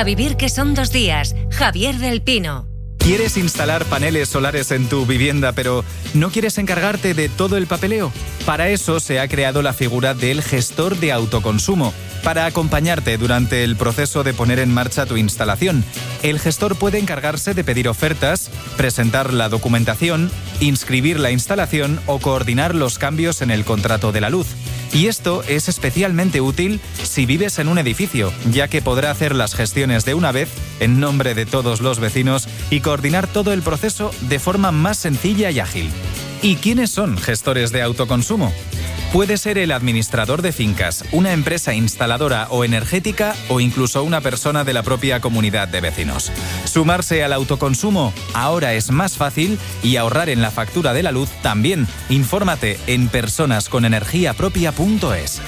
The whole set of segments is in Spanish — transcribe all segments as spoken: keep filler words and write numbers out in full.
A vivir que son dos días. Javier del Pino. ¿Quieres instalar paneles solares en tu vivienda, pero no quieres encargarte de todo el papeleo? Para eso se ha creado la figura del gestor de autoconsumo, para acompañarte durante el proceso de poner en marcha tu instalación. El gestor puede encargarse de pedir ofertas, presentar la documentación, inscribir la instalación o coordinar los cambios en el contrato de la luz. Y esto es especialmente útil si vives en un edificio, ya que podrá hacer las gestiones de una vez en nombre de todos los vecinos y coordinar todo el proceso de forma más sencilla y ágil. ¿Y quiénes son gestores de autoconsumo? Puede ser el administrador de fincas, una empresa instaladora o energética o incluso una persona de la propia comunidad de vecinos. Sumarse al autoconsumo ahora es más fácil y ahorrar en la factura de la luz también. Infórmate en personas con energía propia punto es.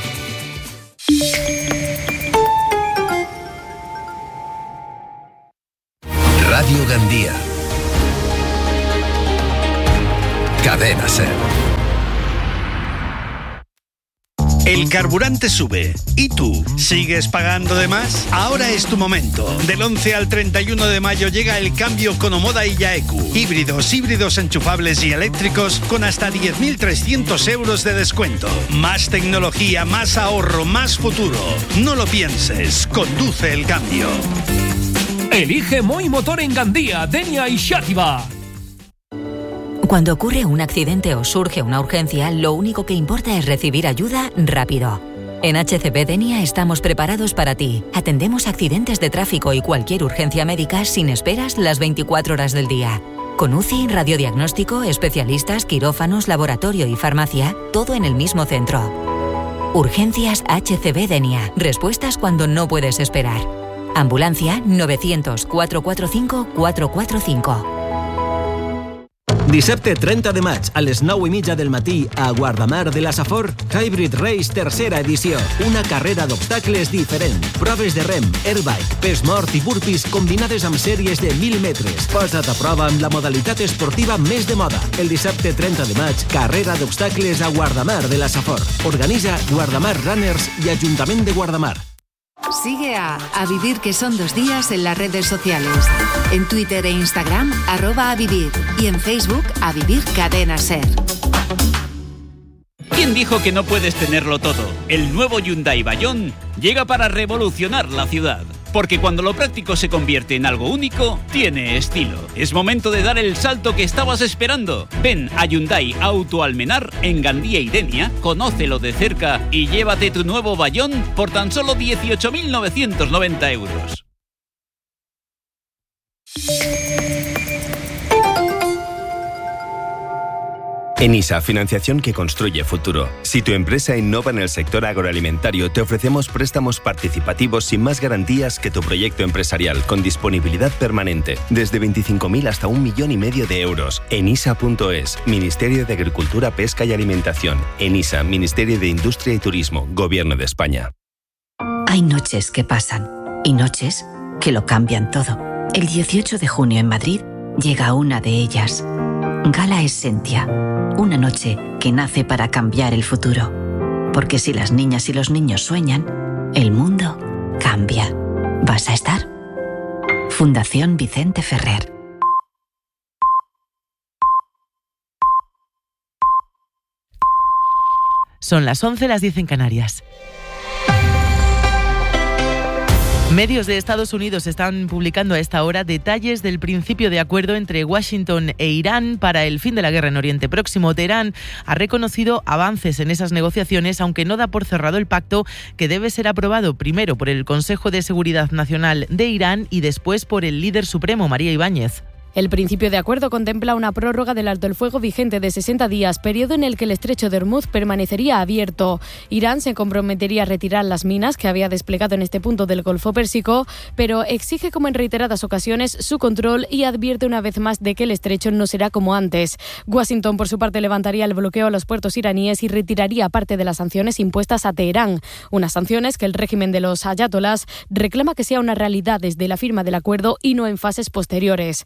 Radio Gandía. Cadena SER. El carburante sube. ¿Y tú? ¿Sigues pagando de más? Ahora es tu momento. Del once al treinta y uno de mayo llega el cambio con Omoda y Yaeku. Híbridos, híbridos enchufables y eléctricos con hasta diez mil trescientos euros de descuento. Más tecnología, más ahorro, más futuro. No lo pienses. Conduce el cambio. Elige Moi Motor en Gandía, Denia y Xàtiva. Cuando ocurre un accidente o surge una urgencia, lo único que importa es recibir ayuda rápido. En H C B Denia estamos preparados para ti. Atendemos accidentes de tráfico y cualquier urgencia médica sin esperas las veinticuatro horas del día. Con U C I, radiodiagnóstico, especialistas, quirófanos, laboratorio y farmacia, todo en el mismo centro. Urgencias H C B Denia. Respuestas cuando no puedes esperar. Ambulancia novecientos, cuatrocientos cuarenta y cinco, cuatrocientos cuarenta y cinco. Dissabte trenta de maig, a les nou i mitja del matí, a Guardamar de la Safor, Hybrid Race tercera edició. Una carrera d'obstacles diferent. Proves de rem, airbike, pes mort i burpees combinades amb sèries de mil metres. Posa't a prova amb la modalitat esportiva més de moda. El dissabte trenta de maig, carrera d'obstacles a Guardamar de la Safor. Organitza Guardamar Runners i Ajuntament de Guardamar. Sigue a A Vivir que son dos días en las redes sociales. En Twitter e Instagram, arroba a vivir. Y en Facebook, A Vivir Cadena SER. ¿Quién dijo que no puedes tenerlo todo? El nuevo Hyundai Bayon llega para revolucionar la ciudad. Porque cuando lo práctico se convierte en algo único, tiene estilo. Es momento de dar el salto que estabas esperando. Ven a Hyundai Auto Almenar en Gandía y Denia, conócelo de cerca y llévate tu nuevo Bayon por tan solo dieciocho mil novecientos noventa euros. ENISA, financiación que construye futuro. Si tu empresa innova en el sector agroalimentario, te ofrecemos préstamos participativos sin más garantías que tu proyecto empresarial, con disponibilidad permanente, desde veinticinco mil hasta un millón y medio de euros. enisa punto es, Ministerio de Agricultura, Pesca y Alimentación. ENISA, Ministerio de Industria y Turismo, Gobierno de España. Hay noches que pasan y noches que lo cambian todo. El dieciocho de junio en Madrid llega una de ellas. Gala Essentia, una noche que nace para cambiar el futuro. Porque si las niñas y los niños sueñan, el mundo cambia. ¿Vas a estar? Fundación Vicente Ferrer. Son las once, las diez en Canarias. Medios de Estados Unidos están publicando a esta hora detalles del principio de acuerdo entre Washington e Irán para el fin de la guerra en Oriente Próximo. Teherán ha reconocido avances en esas negociaciones, aunque no da por cerrado el pacto, que debe ser aprobado primero por el Consejo de Seguridad Nacional de Irán y después por el líder supremo, María Ibáñez. El principio de acuerdo contempla una prórroga del alto el fuego vigente de sesenta días, periodo en el que el estrecho de Hormuz permanecería abierto. Irán se comprometería a retirar las minas que había desplegado en este punto del Golfo Pérsico, pero exige, como en reiteradas ocasiones, su control y advierte una vez más de que el estrecho no será como antes. Washington, por su parte, levantaría el bloqueo a los puertos iraníes y retiraría parte de las sanciones impuestas a Teherán, unas sanciones que el régimen de los ayatolás reclama que sea una realidad desde la firma del acuerdo y no en fases posteriores.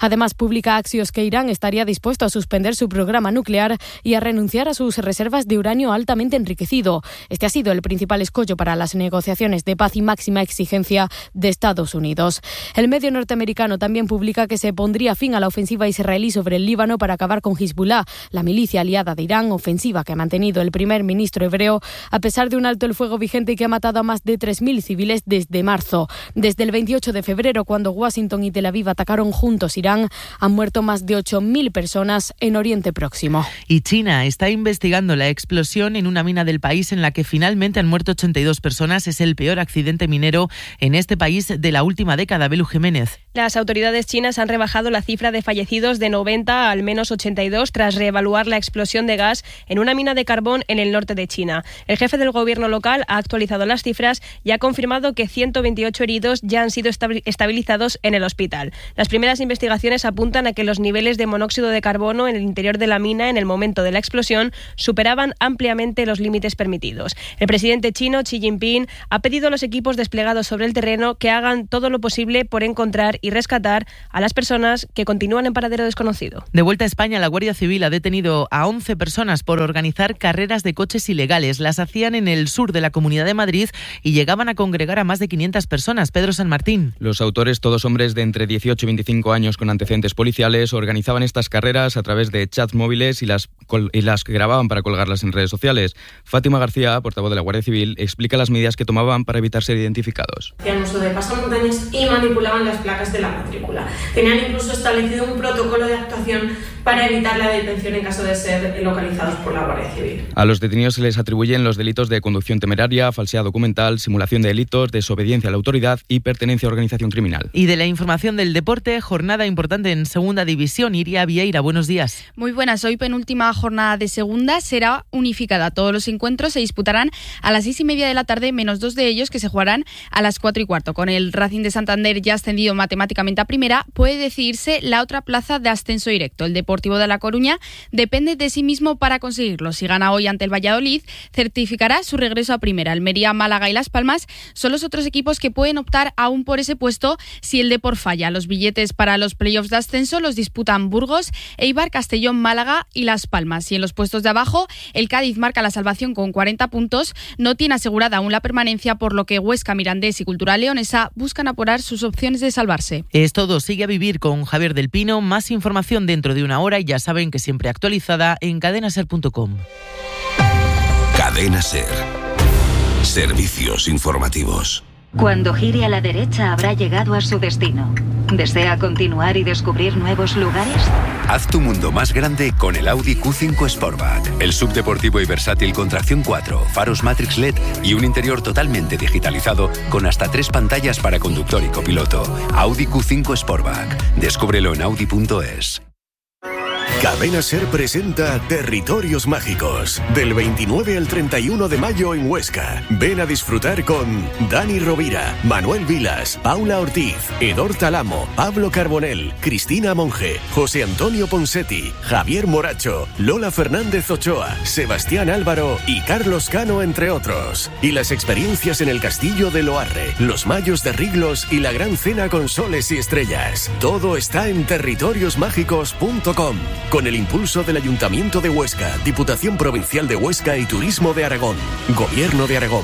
Además, publica Axios que Irán estaría dispuesto a suspender su programa nuclear y a renunciar a sus reservas de uranio altamente enriquecido. Este ha sido el principal escollo para las negociaciones de paz y máxima exigencia de Estados Unidos. El medio norteamericano también publica que se pondría fin a la ofensiva israelí sobre el Líbano para acabar con Hezbollah, la milicia aliada de Irán, ofensiva que ha mantenido el primer ministro hebreo a pesar de un alto el fuego vigente que ha matado a más de tres mil civiles desde marzo. Desde el veintiocho de febrero, cuando Washington y Tel Aviv atacaron juntos Irán, han muerto más de ocho mil personas en Oriente Próximo. Y China está investigando la explosión en una mina del país en la que finalmente han muerto ochenta y dos personas. Es el peor accidente minero en este país de la última década. Belu Jiménez. Las autoridades chinas han rebajado la cifra de fallecidos de noventa a al menos ochenta y dos tras reevaluar la explosión de gas en una mina de carbón en el norte de China. El jefe del gobierno local ha actualizado las cifras y ha confirmado que ciento veintiocho heridos ya han sido estabilizados en el hospital. Las primeras investigaciones apuntan a que los niveles de monóxido de carbono en el interior de la mina en el momento de la explosión superaban ampliamente los límites permitidos. El presidente chino, Xi Jinping, ha pedido a los equipos desplegados sobre el terreno que hagan todo lo posible por encontrar y rescatar a las personas que continúan en paradero desconocido. De vuelta a España, la Guardia Civil ha detenido a once personas por organizar carreras de coches ilegales. Las hacían en el sur de la Comunidad de Madrid y llegaban a congregar a más de quinientas personas. Pedro San Martín. Los autores, todos hombres de entre dieciocho y veinticinco años con antecedentes policiales, organizaban estas carreras a través de chats móviles y las, y las grababan para colgarlas en redes sociales. Fátima García, portavoz de la Guardia Civil, explica las medidas que tomaban para evitar ser identificados. Hacían uso de pasamontañas y manipulaban las placas de la matrícula. Tenían incluso establecido un protocolo de actuación para evitar la detención en caso de ser localizados por la Guardia Civil. A los detenidos se les atribuyen los delitos de conducción temeraria, falsedad documental, simulación de delitos, desobediencia a la autoridad y pertenencia a organización criminal. Y de la información del deporte, jornada importante en Segunda División. Iria Vieira, buenos días. Muy buenas, hoy penúltima jornada de Segunda, será unificada. Todos los encuentros se disputarán a las seis y media de la tarde, menos dos de ellos que se jugarán a las cuatro y cuarto. Con el Racing de Santander ya ascendido matemáticamente a primera, puede decidirse la otra plaza de ascenso directo. El Deportivo de La Coruña depende de sí mismo para conseguirlo. Si gana hoy ante el Valladolid, certificará su regreso a primera. Almería, Málaga y Las Palmas son los otros equipos que pueden optar aún por ese puesto si el Depor falla. Los billetes para los playoffs de ascenso los disputan Burgos, Eibar, Castellón, Málaga y Las Palmas. Y en los puestos de abajo, el Cádiz marca la salvación con cuarenta puntos. No tiene asegurada aún la permanencia, por lo que Huesca, Mirandés y Cultural Leonesa buscan apurar sus opciones de salvarse. Es todo. Sigue a vivir con Javier del Pino. Más información dentro de una hora y ya saben que siempre actualizada en cadena ser punto com. Cadena Ser. Servicios informativos. Cuando gire a la derecha habrá llegado a su destino. ¿Desea continuar y descubrir nuevos lugares? Haz tu mundo más grande con el Audi Q cinco Sportback. El subdeportivo y versátil con tracción cuatro, faros Matrix L E D y un interior totalmente digitalizado con hasta tres pantallas para conductor y copiloto. Audi Q cinco Sportback. Descúbrelo en audi punto es. Cadena Ser presenta Territorios Mágicos, del veintinueve al treinta y uno de mayo en Huesca. Ven a disfrutar con Dani Rovira, Manuel Vilas, Paula Ortiz, Edor Talamo, Pablo Carbonell, Cristina Monge, José Antonio Ponsetti, Javier Moracho, Lola Fernández Ochoa, Sebastián Álvaro y Carlos Cano, entre otros. Y las experiencias en el Castillo de Loarre, los Mayos de Riglos y la gran cena con soles y estrellas. Todo está en territorios mágicos punto com. Con el impulso del Ayuntamiento de Huesca, Diputación Provincial de Huesca y Turismo de Aragón. Gobierno de Aragón.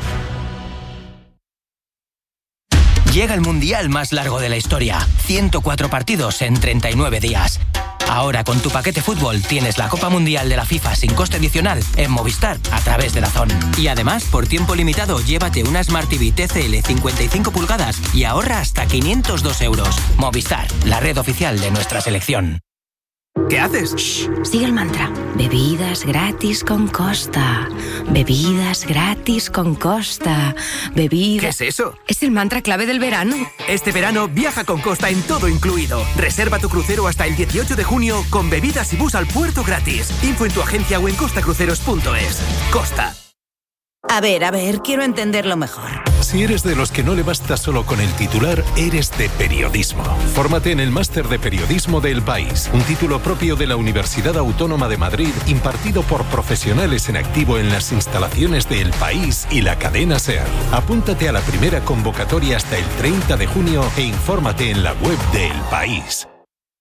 Llega el mundial más largo de la historia. ciento cuatro partidos en treinta y nueve días. Ahora con tu paquete fútbol tienes la Copa Mundial de la FIFA sin coste adicional en Movistar a través de DAZN. Y además, por tiempo limitado, llévate una Smart T V T C L cincuenta y cinco pulgadas y ahorra hasta quinientos dos euros. Movistar, la red oficial de nuestra selección. ¿Qué haces? Shh, sigue el mantra. Bebidas gratis con Costa. Bebidas gratis con Costa. Bebidas... ¿Qué es eso? Es el mantra clave del verano. Este verano viaja con Costa en todo incluido. Reserva tu crucero hasta el dieciocho de junio con bebidas y bus al puerto gratis. Info en tu agencia o en costa cruceros punto es. Costa. A ver, a ver, quiero entenderlo mejor. Si eres de los que no le basta solo con el titular, eres de periodismo. Fórmate en el Máster de Periodismo de El País, un título propio de la Universidad Autónoma de Madrid, impartido por profesionales en activo en las instalaciones de El País y la cadena SER. Apúntate a la primera convocatoria hasta el treinta de junio e infórmate en la web de El País.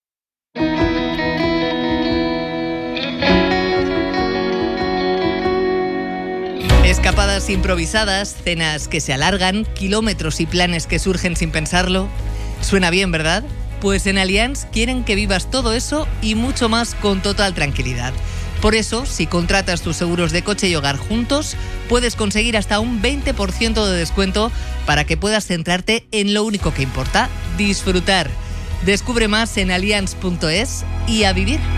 Escapadas improvisadas, cenas que se alargan, kilómetros y planes que surgen sin pensarlo. Suena bien, ¿verdad? Pues en Allianz quieren que vivas todo eso y mucho más con total tranquilidad. Por eso, si contratas tus seguros de coche y hogar juntos, puedes conseguir hasta un veinte por ciento de descuento para que puedas centrarte en lo único que importa, disfrutar. Descubre más en allianz punto es y a vivir.